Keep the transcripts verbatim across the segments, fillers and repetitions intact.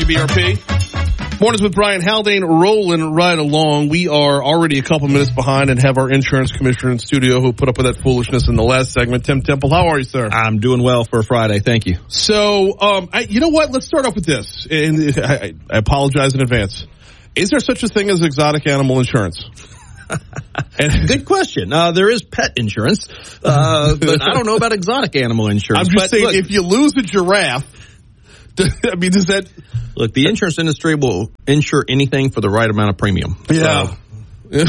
B R P. Mornings with Brian Haldane rolling right along. We are already a couple minutes behind and have our insurance commissioner in studio who put up with that foolishness in the last segment. Tim Temple, how are you, sir? I'm doing well for a Friday. Thank you. So, um, I, you know what? Let's start off with this. And I, I apologize in advance. Is there such a thing as exotic animal insurance? And good question. Uh, there is pet insurance, uh, but I don't know about exotic animal insurance. I'm just but saying, look, if you lose a giraffe, I mean, does that... Look, the insurance industry will insure anything for the right amount of premium. Yeah. So.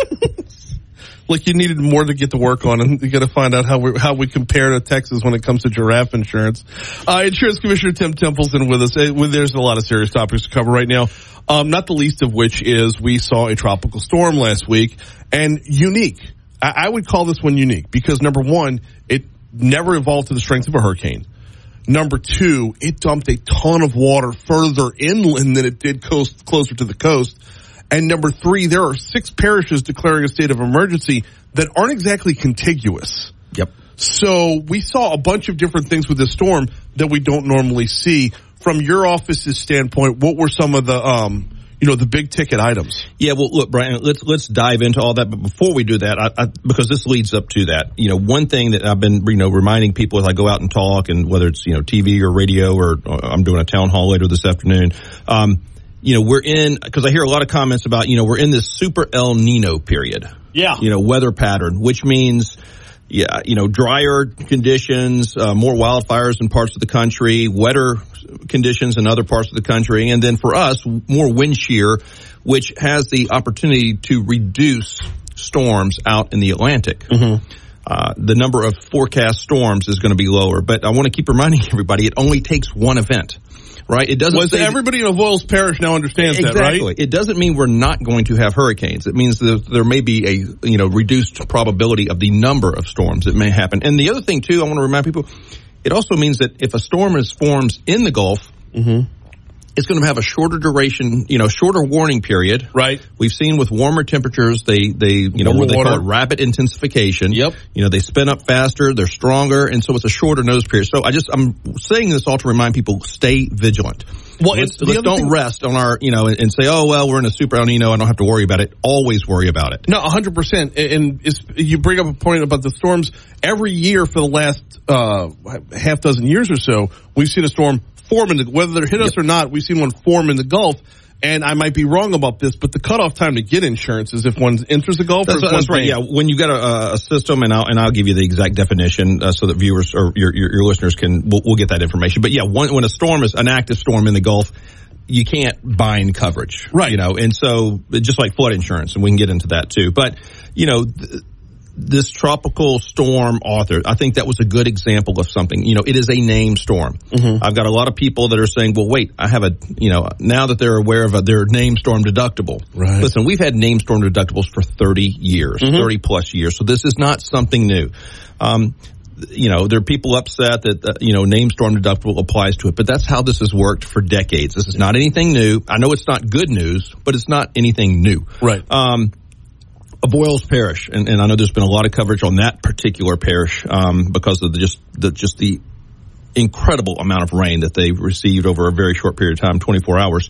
Like you needed more to get to work on, and you got to find out how we how we compare to Texas when it comes to giraffe insurance. Uh, Insurance Commissioner Tim Templeton with us. Uh, there's a lot of serious topics to cover right now, um, not the least of which is we saw a tropical storm last week, and unique. I, I would call this one unique because, number one, it never evolved to the strength of a hurricane. Number two, it dumped a ton of water further inland than it did coast closer to the coast. And number three, there are six parishes declaring a state of emergency that aren't exactly contiguous. Yep. So we saw a bunch of different things with this storm that we don't normally see. From your office's standpoint, what were some of the, um, you know, the big ticket items? Yeah, well, look, Brian, let's let's dive into all that. But before we do that, I, I, because this leads up to that, you know, one thing that I've been, you know, reminding people as I go out and talk, and whether it's, you know, T V or radio, or, or I'm doing a town hall later this afternoon, um, you know, we're in, because I hear a lot of comments about, you know, we're in this super El Nino period. Yeah. You know, weather pattern, which means, yeah, you know, drier conditions, uh, more wildfires in parts of the country, wetter conditions in other parts of the country, and then for us, more wind shear, which has the opportunity to reduce storms out in the Atlantic. Mm-hmm. Uh, the number of forecast storms is going to be lower, but I want to keep reminding everybody, it only takes one event. Right? It doesn't well, say everybody in Avoyelles Parish now understands exactly. that, right? It doesn't mean we're not going to have hurricanes. It means that there may be a, you know, reduced probability of the number of storms that may happen. And the other thing, too, I want to remind people, it also means that if a storm is forms in the Gulf, mm-hmm. it's going to have a shorter duration, you know, shorter warning period. Right. We've seen with warmer temperatures, they, they, you know, what they call it rapid intensification. Yep. You know, they spin up faster, they're stronger, and so it's a shorter nose period. So I just, I'm saying this all to remind people, stay vigilant. Well, let's, let's don't thing, rest on our, you know, and, and say, oh, well, we're in a super El Nino, I don't have to worry about it. Always worry about it. No, one hundred percent. And it's, you bring up a point about the storms. Every year for the last uh, half dozen years or so, we've seen a storm form in the, whether they're hit us yep. or not, we've seen one form in the Gulf. And I might be wrong about this, but the cutoff time to get insurance is if one enters the Gulf. That's, or if that's right. Yeah, when you got a, a system, and I'll and I'll give you the exact definition uh, so that viewers or your, your your listeners can we'll, we'll get that information. But yeah, one, when a storm is an active storm in the Gulf, you can't bind coverage, right? You know, and so just like flood insurance, and we can get into that too. But you know. Th- This tropical storm, Arthur, I think that was a good example of something. You know, it is a named storm. Mm-hmm. I've got a lot of people that are saying, well, wait, I have a, you know, now that they're aware of a, their named storm deductible. Right. Listen, we've had named storm deductibles for thirty years, mm-hmm. thirty plus years. So this is not something new. Um, you know, there are people upset that, uh, you know, named storm deductible applies to it, but that's how this has worked for decades. This is not anything new. I know it's not good news, but it's not anything new. Right. Um, Avoyelles Parish, and, and I know there's been a lot of coverage on that particular parish um, because of the, just the just the incredible amount of rain that they received over a very short period of time, twenty-four hours.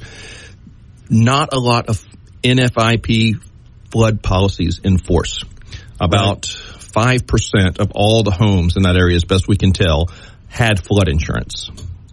Not a lot of N F I P flood policies in force. About five percent of all the homes in that area, as best we can tell, had flood insurance.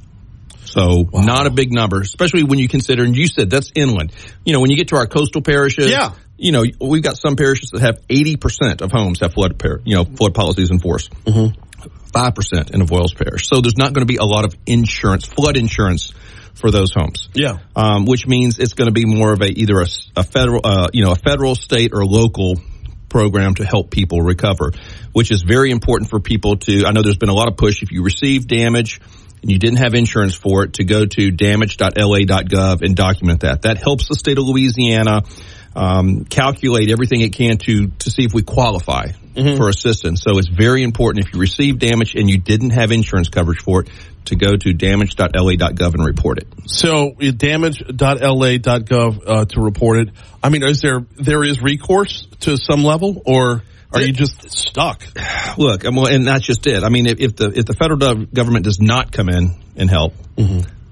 So wow. Not a big number, especially when you consider, and you said that's inland. You know, when you get to our coastal parishes, yeah. you know, we've got some parishes that have eighty percent of homes have flood, par- you know, flood policies in force. Mm-hmm. five percent in Avoyelles Parish. So there's not going to be a lot of insurance, flood insurance for those homes. Yeah. Um, which means it's going to be more of a, either a, a federal, uh, you know, a federal, state, or local program to help people recover, which is very important for people to, I know there's been a lot of push. If you receive damage and you didn't have insurance for it, to go to damage dot L A dot gov and document that. That helps the state of Louisiana um, calculate everything it can to to see if we qualify mm-hmm. for assistance. So it's very important if you receive damage and you didn't have insurance coverage for it, to go to damage dot L A dot gov and report it. So damage dot L A dot gov uh, to report it. I mean, is there there is recourse to some level, or are you just stuck? Look, and that's just it. I mean, if, if the if the federal government does not come in and help, mm-hmm.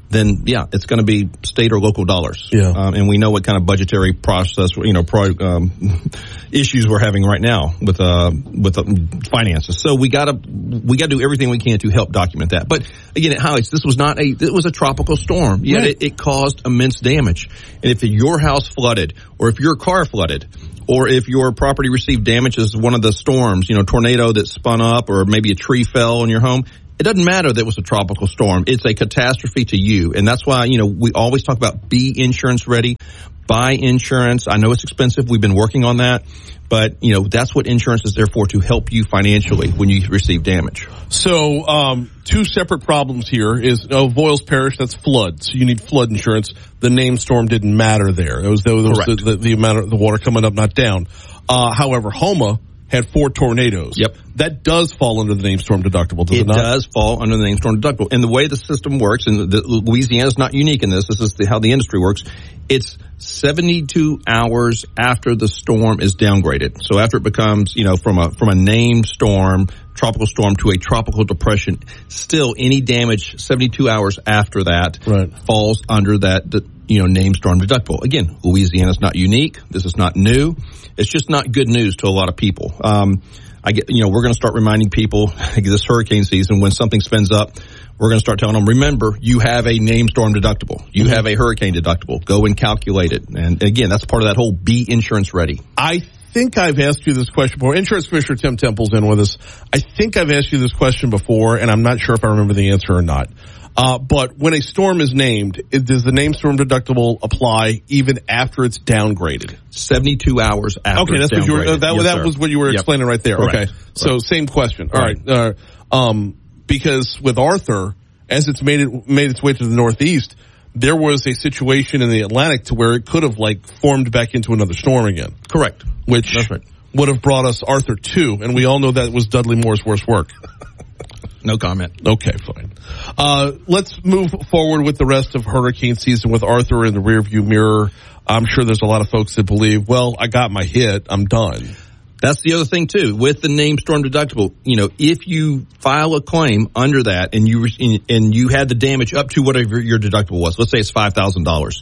then yeah, it's going to be state or local dollars. Yeah. Um, and we know what kind of budgetary process, you know, pro, um, issues we're having right now with, uh, with uh, finances. So we gotta, we gotta do everything we can to help document that. But again, it highlights this was not a, it was a tropical storm, yet right. it, it caused immense damage. And if your house flooded, or if your car flooded, or if your property received damage as one of the storms, you know, tornado that spun up, or maybe a tree fell on your home, it doesn't matter that it was a tropical storm. It's a catastrophe to you. And that's why, you know, we always talk about be insurance ready, buy insurance. I know it's expensive. We've been working on that. But, you know, that's what insurance is there for, to help you financially when you receive damage. So, um, two separate problems here is, oh, Voiles Parish, that's flood. So you need flood insurance. The name storm didn't matter there. It was, it was the, the, the amount of the water coming up, not down. Uh, however, Houma had four tornadoes. Yep. That does fall under the name storm deductible, does it, it not? It does fall under the name storm deductible. And the way the system works, and the, Louisiana's not unique in this, this is the, how the industry works, it's seventy-two hours after the storm is downgraded. So after it becomes, you know, from a, from a named storm, tropical storm, to a tropical depression, still any damage seventy-two hours after that right. falls under that, you know, named storm deductible. Again, Louisiana's not unique. This is not new. It's just not good news to a lot of people. Um, I get, you know, we're going to start reminding people this hurricane season, when something spins up, we're going to start telling them, remember, you have a named storm deductible. You mm-hmm. have a hurricane deductible. Go and calculate it. And again, that's part of that whole be insurance ready. I think I've asked you this question before. Insurance Commissioner Tim Temple's in with us. I think I've asked you this question before, and I'm not sure if I remember the answer or not. Uh, but when a storm is named, it, does the named storm deductible apply even after it's downgraded? seventy-two hours after okay, it's that's what you were, uh, that, yes, that sir. was what you were yep. explaining right there. Correct. Okay. Correct. So same question. All right. right. Uh, um, because with Arthur, as it's made it, made its way to the Northeast, there was a situation in the Atlantic to where it could have like formed back into another storm again. Correct. Which that's right. would have brought us Arthur two, and we all know that was Dudley Moore's worst work. No comment. Okay, fine. Uh, let's move forward with the rest of hurricane season with Arthur in the rearview mirror. I'm sure there's a lot of folks that believe, well, I got my hit, I'm done. That's the other thing too, with the named storm deductible. You know, if you file a claim under that and you and you had the damage up to whatever your deductible was, let's say it's five thousand dollars.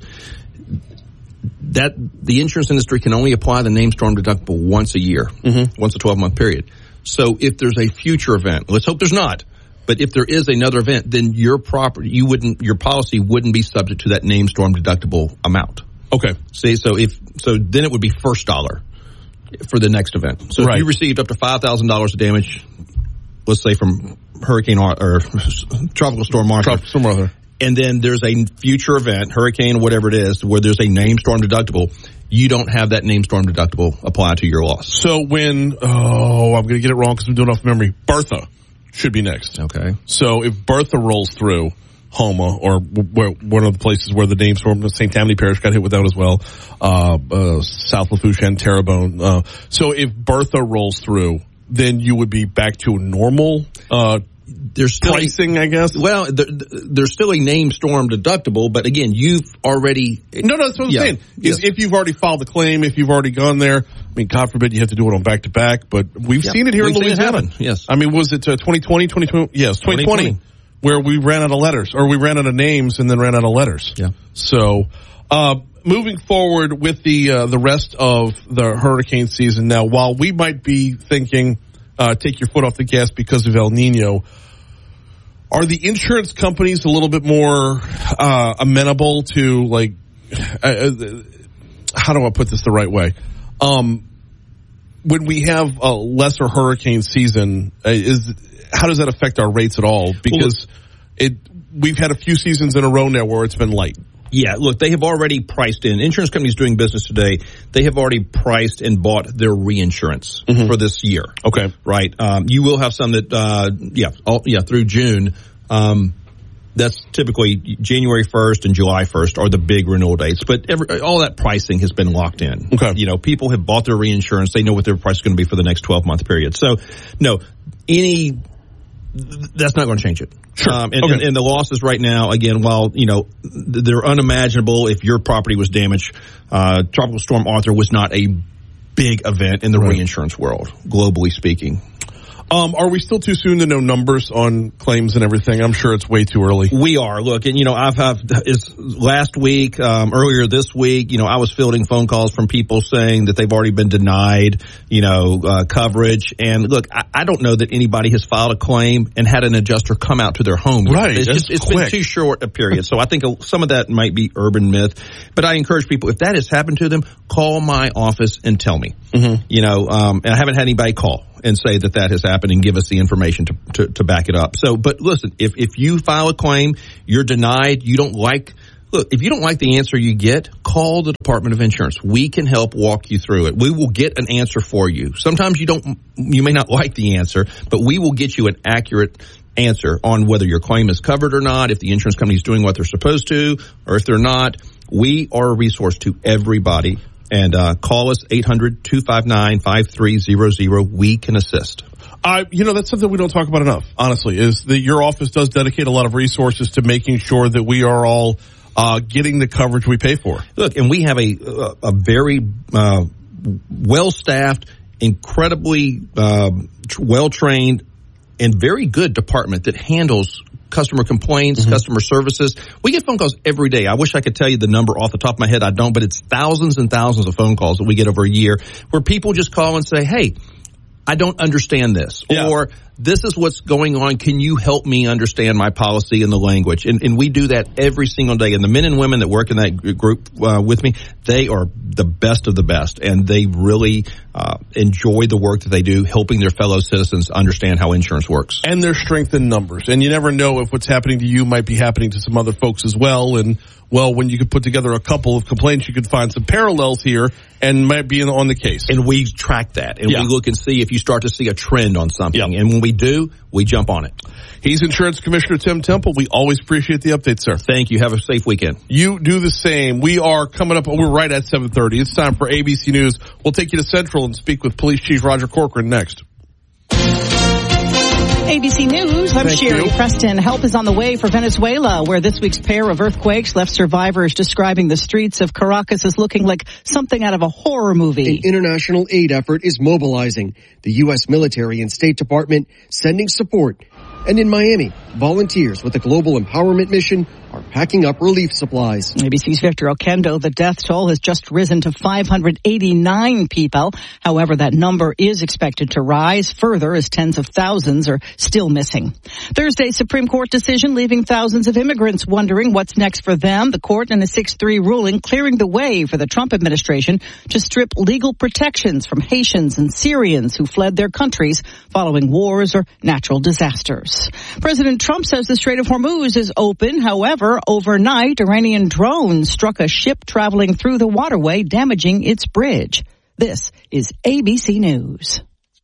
That the insurance industry can only apply the named storm deductible once a year, mm-hmm. once a twelve month period. So if there's a future event, let's hope there's not, but if there is another event, then your property, you wouldn't, your policy wouldn't be subject to that named storm deductible amount. Okay. See, so if, so then it would be first dollar for the next event. So right. if you received up to five thousand dollars of damage, let's say from Hurricane Ar- or Tropical Storm Arthur. Tropical Storm Arthur. And then there's a future event, hurricane, whatever it is, where there's a named storm deductible, you don't have that named storm deductible apply to your loss. So when, oh, I'm going to get it wrong because I'm doing it off memory. Bertha should be next. Okay. So if Bertha rolls through Houma, or where, one of the places where the named storm, Saint Tammany Parish got hit with that as well, uh, uh, South Lafourche and Terrebonne. Uh, so if Bertha rolls through, then you would be back to a normal, uh, There's still pricing, a, I guess. Well, there, there's still a named storm deductible, but again, you've already. No, no, that's what I'm yeah, saying. Is yes. if you've already filed the claim, if you've already gone there. I mean, God forbid you have to do it on back to back, but we've yeah, seen it here we've in Louisiana. Yes. I mean, was it uh, twenty twenty, twenty twenty? Yes, twenty twenty, twenty twenty, where we ran out of letters, or we ran out of names and then ran out of letters. Yeah. So, uh, moving forward with the uh, the rest of the hurricane season now, while we might be thinking, uh, take your foot off the gas because of El Nino. Are the insurance companies a little bit more uh, amenable to, like, uh, how do I put this the right way? Um, when we have a lesser hurricane season, uh, is how does that affect our rates at all? Because well, it we've had a few seasons in a row now where it's been light. Yeah, look, they have already priced in. Insurance companies doing business today, they have already priced and bought their reinsurance mm-hmm. for this year. Okay. Right. Um, you will have some that, uh, yeah, all, yeah, through June. Um, that's typically January first and July first are the big renewal dates. But every, all that pricing has been locked in. Okay. You know, people have bought their reinsurance. They know what their price is going to be for the next twelve-month period. So, no, any... that's not going to change it. Sure. Um, and, okay. and, and the losses right now, again, while, you know, they're unimaginable if your property was damaged, uh, Tropical Storm Arthur was not a big event in the right. reinsurance world, globally speaking. Um, are we still too soon to know numbers on claims and everything? I'm sure it's way too early. We are. Look, and you know, I've, I've is last week, um, earlier this week, you know, I was fielding phone calls from people saying that they've already been denied, you know, uh, coverage. And look, I, I don't know that anybody has filed a claim and had an adjuster come out to their home. Right. It's just, it's been too short a period. So I think some of that might be urban myth, but I encourage people, if that has happened to them, call my office and tell me. Mm-hmm. You know, um, and I haven't had anybody call and say that that has happened and give us the information to, to, to back it up. So, but listen, if, if you file a claim, you're denied, you don't like, look, if you don't like the answer you get, call the Department of Insurance. We can help walk you through it. We will get an answer for you. Sometimes you don't, you may not like the answer, but we will get you an accurate answer on whether your claim is covered or not, if the insurance company is doing what they're supposed to, or if they're not. We are a resource to everybody. And uh, call us, eight hundred, two five nine, five three zero zero. We can assist. Uh, you know, that's something we don't talk about enough, honestly, is that your office does dedicate a lot of resources to making sure that we are all uh, getting the coverage we pay for. Look, and we have a, a, a very uh, well-staffed, incredibly uh, well-trained, and very good department that handles customer complaints, mm-hmm. customer services. We get phone calls every day. I wish I could tell you the number off the top of my head. I don't, but it's thousands and thousands of phone calls that we get over a year where people just call and say, hey, I don't understand this. Yeah. Or this is what's going on. Can you help me understand my policy and the language? And, and we do that every single day. And the men and women that work in that group uh, with me, they are the best of the best. And they really uh, enjoy the work that they do, helping their fellow citizens understand how insurance works. And their strength in numbers. And you never know if what's happening to you might be happening to some other folks as well. And, well, when you could put together a couple of complaints, you could find some parallels here and might be on the case. And we track that. And yeah. we look and see if you start to see a trend on something. Yeah. And when we do, we jump on it. He's Insurance Commissioner Tim Temple. We always appreciate the update, sir. Thank you. Have a safe weekend. You do the same. We are coming up. We're right at seven thirty. It's time for A B C News. We'll take you to Central and speak with Police Chief Roger Corcoran next. A B C News, I'm Thank Sherry you. Preston. Help is on the way for Venezuela, where this week's pair of earthquakes left survivors describing the streets of Caracas as looking like something out of a horror movie. An international aid effort is mobilizing. The U S military and State Department sending support. And in Miami, volunteers with the Global Empowerment Mission are packing up relief supplies. A B C's Victor Oquendo, the death toll has just risen to five hundred eighty-nine people. However, that number is expected to rise further as tens of thousands are still missing. Thursday's Supreme Court decision leaving thousands of immigrants wondering what's next for them. The court in a six three ruling clearing the way for the Trump administration to strip legal protections from Haitians and Syrians who fled their countries following wars or natural disasters. President Trump says the Strait of Hormuz is open. However, overnight, Iranian drones struck a ship traveling through the waterway, damaging its bridge. This is A B C News.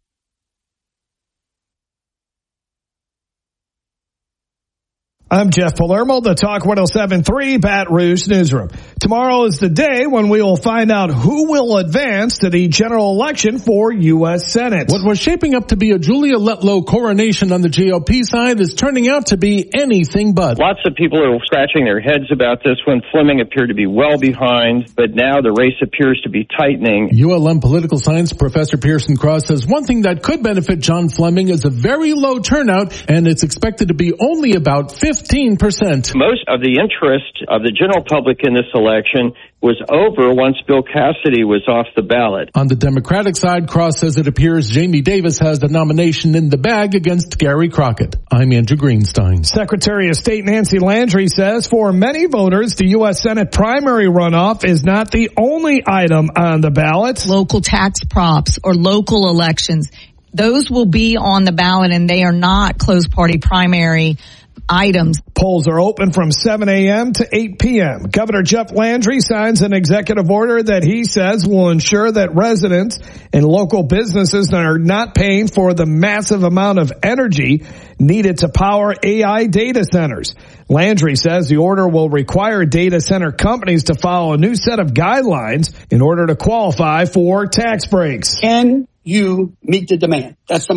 I'm Jeff Palermo, the Talk one oh seven point three Baton Rouge Newsroom. Tomorrow is the day when we will find out who will advance to the general election for U S Senate. What was shaping up to be a Julia Letlow coronation on the G O P side is turning out to be anything but. Lots of people are scratching their heads about this when Fleming appeared to be well behind, but now the race appears to be tightening. U L M political science professor Pearson Cross says one thing that could benefit John Fleming is a very low turnout, and it's expected to be only about fifteen percent. Most of the interest of the general public in this election was over once Bill Cassidy was off the ballot. On the Democratic side, Cross says it appears Jamie Davis has the nomination in the bag against Gary Crockett. I'm Andrew Greenstein. Secretary of State Nancy Landry says for many voters, the U S Senate primary runoff is not the only item on the ballot. Local tax props or local elections, those will be on the ballot, and they are not closed party primary items. Polls are open from seven a.m. to eight p.m. Governor Jeff Landry signs an executive order that he says will ensure that residents and local businesses are not paying for the massive amount of energy needed to power A I data centers. Landry says the order will require data center companies to follow a new set of guidelines in order to qualify for tax breaks. Can you meet the demand? That's number one.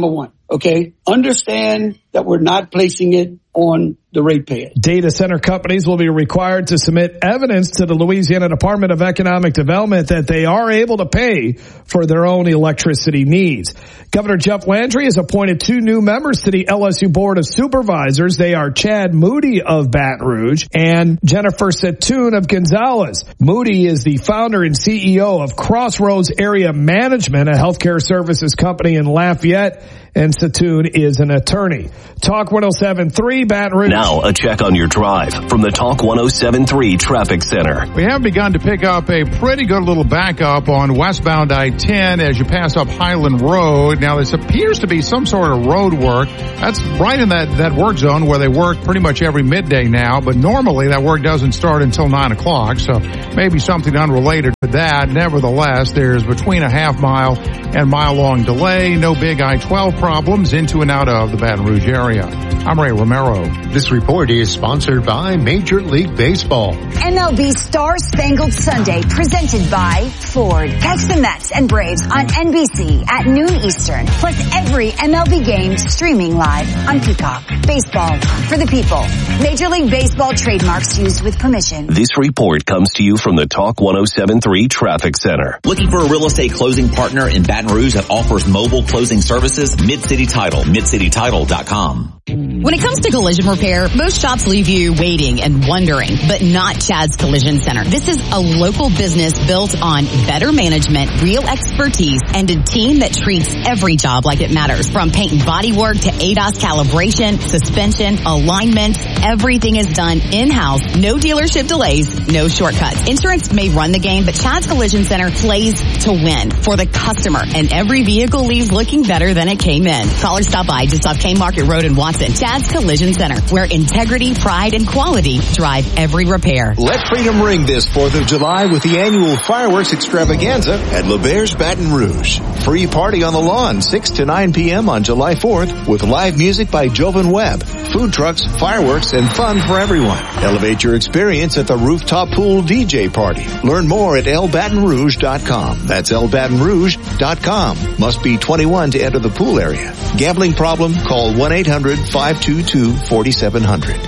Okay, understand that we're not placing it on the ratepayer. Data center companies will be required to submit evidence to the Louisiana Department of Economic Development that they are able to pay for their own electricity needs. Governor Jeff Landry has appointed two new members to the L S U Board of Supervisors. They are Chad Moody of Baton Rouge and Jennifer Satoon of Gonzales. Moody is the founder and C E O of Crossroads Area Management, a healthcare services company in Lafayette, and Satoon is an attorney. Talk one oh seven point three Baton Rouge. Now a check on your drive from the Talk one oh seven point three Traffic Center. We have begun to pick up a pretty good little backup on westbound I ten as you pass up Highland Road. Now this appears to be some sort of road work. That's right in that, that work zone where they work pretty much every midday now, but normally that work doesn't start until nine o'clock, so maybe something unrelated to that. Nevertheless, there's between a half mile and mile long delay. No big I twelve problems into and out of the Baton Rouge area. I'm Ray Romero. This report is sponsored by Major League Baseball. M L B Star Spangled Sunday presented by Ford. Catch the Mets and Braves on N B C at noon Eastern. Plus every M L B game streaming live on Peacock. Baseball for the people. Major League Baseball trademarks used with permission. This report comes to you from the Talk one oh seven point three Traffic Center. Looking for a real estate closing partner in Baton Rouge that offers mobile closing services? Mid-City Title. mid city title dot com. When it comes to collision repair, most shops leave you waiting and wondering, but not Chad's Collision Center. This is a local business built on better management, real expertise, and a team that treats every job like it matters. From paint and body work to A D A S calibration, suspension, alignments, everything is done in-house. No dealership delays, no shortcuts. Insurance may run the game, but Chad's Collision Center plays to win for the customer, and every vehicle leaves looking better than it came in. Call or stop by just off K Market Road in Watson. Chad's Collision Center, where integrity, pride, and quality drive every repair. Let freedom ring this fourth of July with the annual fireworks extravaganza at LeBaire's Baton Rouge. Free party on the lawn, six to nine p.m. on July fourth with live music by Jovan Webb, food trucks, fireworks, and fun for everyone. Elevate your experience at the rooftop pool D J party. Learn more at el baton rouge dot com. That's el baton rouge dot com. Must be twenty-one to enter the pool area. Gambling problem? Call one eight hundred five two two four seven zero zero.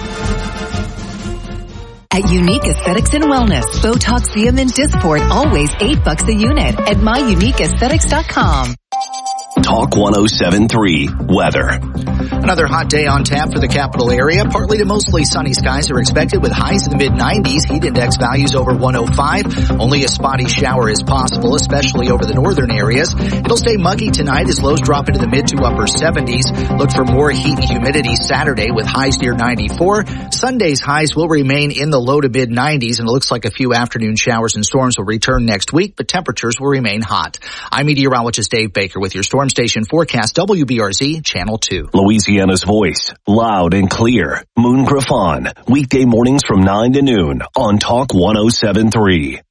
At Unique Aesthetics and Wellness, Botox, Xeomin, Dysport, always eight bucks a unit at my unique aesthetics dot com. Talk one oh seven point three Weather. Another hot day on tap for the capital area. Partly to mostly sunny skies are expected with highs in the mid nineties. Heat index values over one oh five. Only a spotty shower is possible, especially over the northern areas. It'll stay muggy tonight as lows drop into the mid to upper seventies. Look for more heat and humidity Saturday with highs near ninety-four. Sunday's highs will remain in the low to mid nineties, and it looks like a few afternoon showers and storms will return next week, but temperatures will remain hot. I'm meteorologist Dave Baker with your storm station forecast, W B R Z Channel two. Louisiana's voice, loud and clear. Moon Griffon, weekday mornings from nine to noon on Talk one oh seven point three.